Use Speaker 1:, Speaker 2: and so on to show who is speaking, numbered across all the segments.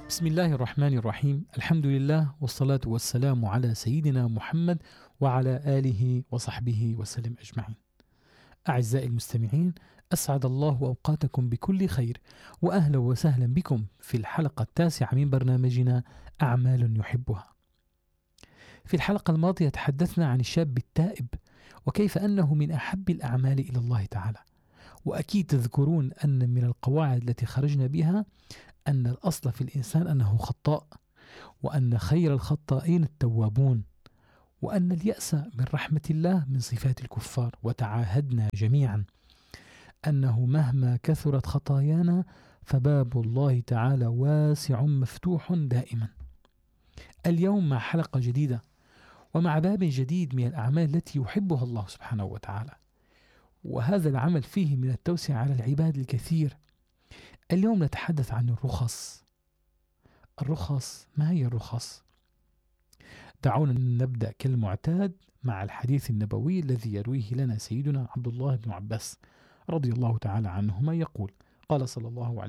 Speaker 1: بسم الله الرحمن الرحيم. الحمد لله والصلاة والسلام على سيدنا محمد وعلى آله وصحبه وسلم أجمعين. أعزائي المستمعين، أسعد الله أوقاتكم بكل خير، وأهلا وسهلا بكم في الحلقة 9 من برنامجنا أعمال يحبها. في الحلقة الماضية تحدثنا عن الشاب التائب وكيف أنه من أحب الأعمال إلى الله تعالى، وأكيد تذكرون أن من القواعد التي خرجنا بها أن الأصل في الإنسان أنه خطاء، وأن خير الخطائين التوابون، وأن اليأس من رحمة الله من صفات الكفار. وتعاهدنا جميعا أنه مهما كثرت خطايانا فباب الله تعالى واسع مفتوح دائما. اليوم مع حلقة جديدة ومع باب جديد من الأعمال التي يحبها الله سبحانه وتعالى، وهذا العمل فيه من التوسع على العباد الكثير. اليوم نتحدث عن الرخص. ما هي الرخص؟ دعونا نبدأ كالمعتاد مع الحديث النبوي الذي يرويه لنا سيدنا عبد الله بن عباس رضي الله تعالى عنهما، يقول: قال صلى الله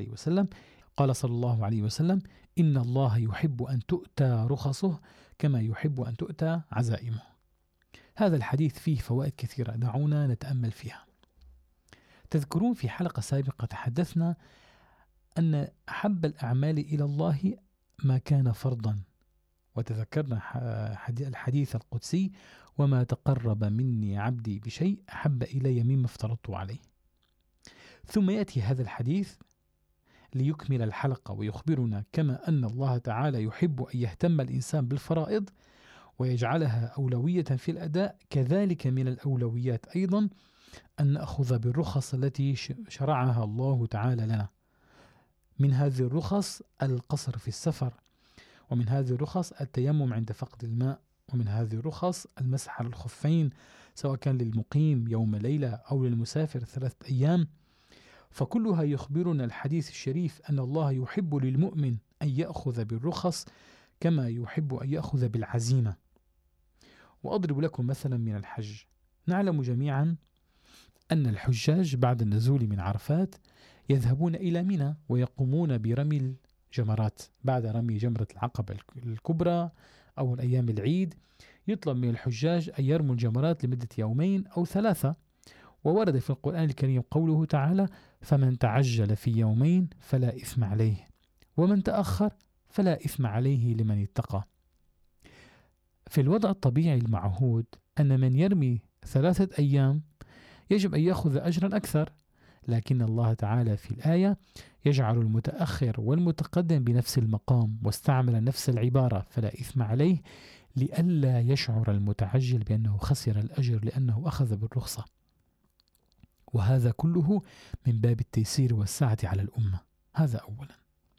Speaker 1: عليه وسلم: إن الله يحب أن تؤتى رخصه كما يحب أن تؤتى عزائمه. هذا الحديث فيه فوائد كثيرة، دعونا نتأمل فيها. تذكرون في حلقة سابقة تحدثنا أن أحب الأعمال إلى الله ما كان فرضا، وتذكرنا الحديث القدسي: وما تقرب مني عبدي بشيء أحب إلي مما افترضت عليه. ثم يأتي هذا الحديث ليكمل الحلقة ويخبرنا كما أن الله تعالى يحب أن يهتم الإنسان بالفرائض ويجعلها أولوية في الأداء، كذلك من الأولويات أيضا أن نأخذ بالرخص التي شرعها الله تعالى لنا. من هذه الرخص القصر في السفر، ومن هذه الرخص التيمم عند فقد الماء، ومن هذه الرخص المسح على الخفين سواء كان للمقيم يوم ليلة أو للمسافر 3 أيام. فكلها يخبرنا الحديث الشريف أن الله يحب للمؤمن أن يأخذ بالرخص كما يحب أن يأخذ بالعزيمة. وأضرب لكم مثلا من الحج. نعلم جميعا أن الحجاج بعد النزول من عرفات يذهبون إلى منى ويقومون برمي الجمرات. بعد رمي جمرة العقبة الكبرى أو أيام العيد يطلب من الحجاج أن يرموا الجمرات لمدة 2 أو 3. وورد في القرآن الكريم قوله تعالى: فمن تعجل في 2 فلا إثم عليه، ومن تأخر فلا إثم عليه لمن اتقى. في الوضع الطبيعي المعهود أن من يرمي 3 أيام يجب أن يأخذ أجرا أكثر، لكن الله تعالى في الآية يجعل المتأخر والمتقدم بنفس المقام، واستعمل نفس العبارة فلا إثم عليه لئلا يشعر المتعجل بأنه خسر الأجر لأنه أخذ بالرخصة. وهذا كله من باب التيسير والسعة على الأمة. هذا أولا.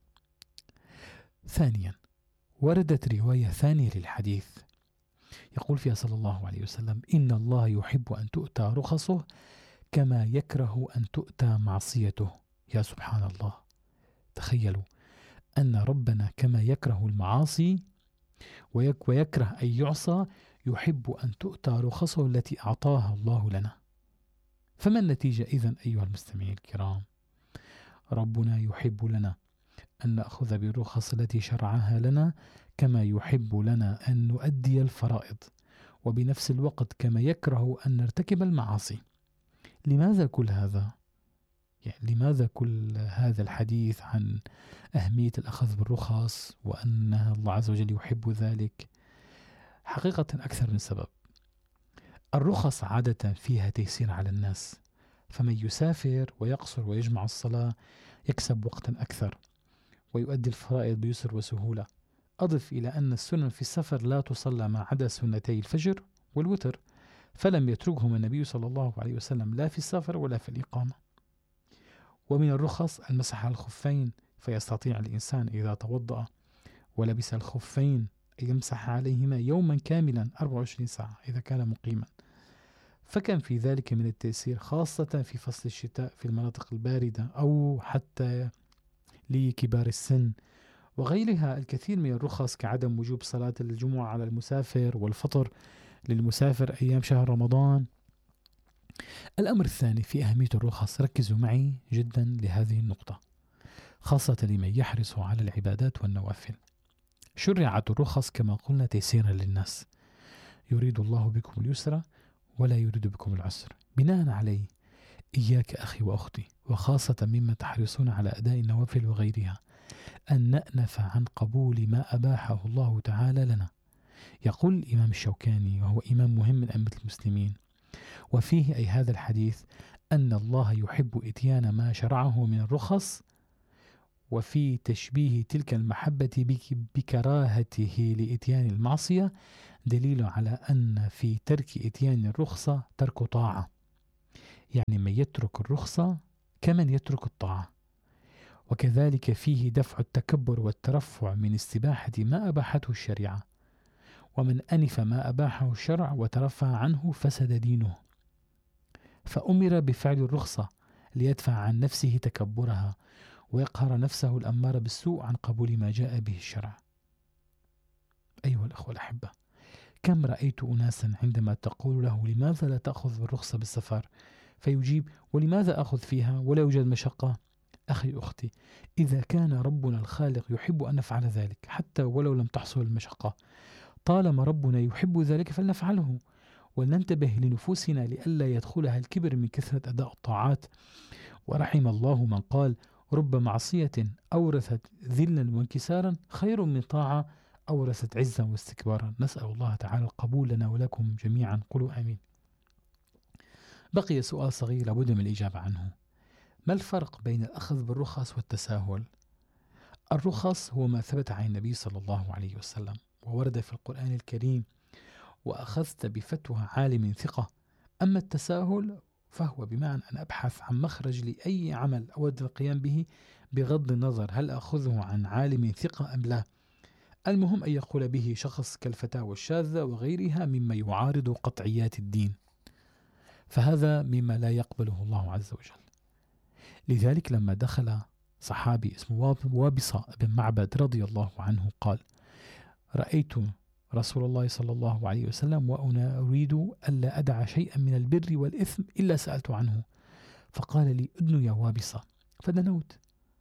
Speaker 1: ثانيا، وردت رواية ثانية للحديث يقول فيها صلى الله عليه وسلم: إن الله يحب أن تؤتى رخصه كما يكره أن تؤتى معصيته. يا سبحان الله، تخيلوا أن ربنا كما يكره المعاصي ويكره أن يعصى يحب أن تؤتى رخصه التي أعطاها الله لنا. فما النتيجة إذن أيها المستمعين الكرام؟ ربنا يحب لنا أن نأخذ بالرخص التي شرعها لنا كما يحب لنا أن نؤدي الفرائض، وبنفس الوقت كما يكره أن نرتكب المعاصي. لماذا كل هذا؟ لماذا كل هذا الحديث عن أهمية الأخذ بالرخص وأن الله عز وجل يحب ذلك؟ حقيقة أكثر من سبب. الرخص عادة فيها تيسير على الناس، فمن يسافر ويقصر ويجمع الصلاة يكسب وقتا أكثر ويؤدي الفرائض بيسر وسهولة. أضف إلى أن السنن في السفر لا تصلى ما عدا سنتي الفجر والوتر، فلم يتركهما النبي صلى الله عليه وسلم لا في السفر ولا في الإقامة. ومن الرخص المسح على الخفين، فيستطيع الإنسان إذا توضأ ولبس الخفين أن يمسح عليهما يوما كاملا 24 ساعة إذا كان مقيما. فكان في ذلك من التيسير، خاصة في فصل الشتاء في المناطق الباردة أو حتى لكبار السن، وغيرها الكثير من الرخص كعدم وجوب صلاة الجمعة على المسافر والفطر للمسافر أيام شهر رمضان. الأمر الثاني في أهمية الرخص، ركزوا معي جدا لهذه النقطة. خاصة لمن يحرص على العبادات والنوافل. شرعت الرخص كما قلنا تيسيرا للناس، يريد الله بكم اليسر ولا يريد بكم العسر. بناء عليه إياك أخي وأختي، وخاصة مما تحرصون على أداء النوافل وغيرها، أن نأنف عن قبول ما أباحه الله تعالى لنا. يقول الإمام الشوكاني وهو إمام مهم من أئمة المسلمين، وفيه أي هذا الحديث أن الله يحب إتيان ما شرعه من الرخص، وفي تشبيه تلك المحبة بكراهته لإتيان المعصية دليل على أن في ترك إتيان الرخصة ترك طاعة، يعني من يترك الرخصة كمن يترك الطاعة. وكذلك فيه دفع التكبر والترفع من استباحة ما أباحته الشريعة، ومن أنف ما أباحه الشرع وترفع عنه فسد دينه، فأمر بفعل الرخصة ليدفع عن نفسه تكبرها ويقهر نفسه الأمارة بالسوء عن قبول ما جاء به الشرع. أيها الأخوة الأحبة، كم رأيت أناسا عندما تقول له لماذا لا تأخذ بالرخصة بالسفر فيجيب ولماذا أخذ فيها ولا يوجد مشقة؟ أخي أختي، إذا كان ربنا الخالق يحب أن نفعل ذلك حتى ولو لم تحصل المشقة، طالما ربنا يحب ذلك فلنفعله، ولننتبه لنفوسنا لئلا يدخلها الكبر من كثرة أداء الطاعات. ورحم الله من قال رب معصية أورثت ذلا وانكسارا خير من طاعة أورثت عزا واستكبارا. نسأل الله تعالى القبول لنا ولكم جميعا، قولوا آمين. بقي سؤال صغير لابد من الإجابة عنه: ما الفرق بين الأخذ بالرخص والتساهل؟ الرخص هو ما ثبت عن النبي صلى الله عليه وسلم وورد في القرآن الكريم وأخذت بفتوى عالم ثقة. أما التساهل فهو بمعنى أن أبحث عن مخرج لأي عمل أود القيام به بغض النظر هل أخذه عن عالم ثقة أم لا، المهم أن يقول به شخص كالفتاوى الشاذة وغيرها مما يعارض قطعيات الدين، فهذا مما لا يقبله الله عز وجل. لذلك لما دخل صحابي اسمه وابصة بن معبد رضي الله عنه قال: رأيت رسول الله صلى الله عليه وسلم وأنا أريد ألا أدع شيئا من البر والإثم إلا سألت عنه، فقال لي: ادن يا وابصة، فدنوت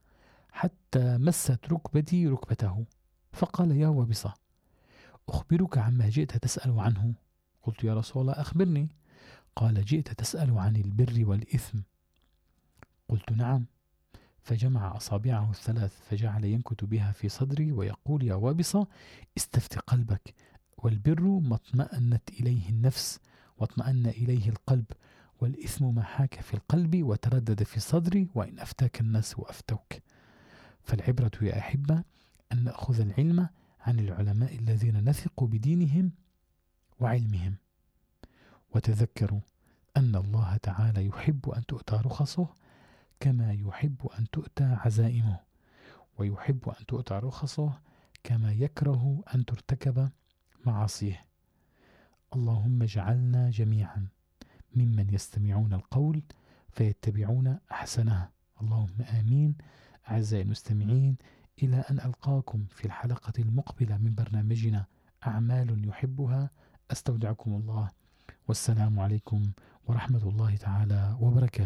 Speaker 1: حتى مست ركبتي ركبته، فقال: يا وابصة، أخبرك عما جئت تسأل عنه؟ قلت: يا رسول الله أخبرني. قال: جئت تسأل عن البر والإثم. قلت: نعم. فجمع أصابعه الثلاث فجعل ينكت بها في صدري ويقول: يا وابصة، استفت قلبك، والبر ما اطمأنت إليه النفس واطمأن إليه القلب، والإثم ما حاك في القلب وتردد في الصدر، وإن أفتاك الناس وأفتوك. فالعبرة يا أحبة أن نأخذ العلم عن العلماء الذين نثق بدينهم وعلمهم، وتذكروا أن الله تعالى يحب أن تؤتى رخصه كما يحب أن تؤتى عزائمه، ويحب أن تؤتى رخصه كما يكره أن ترتكب معاصيه. اللهم اجعلنا جميعا ممن يستمعون القول فيتبعون أحسنه، اللهم آمين. أعزائي المستمعين، إلى أن ألقاكم في الحلقة المقبلة من برنامجنا أعمال يحبها، أستودعكم الله، والسلام عليكم ورحمة الله تعالى وبركاته.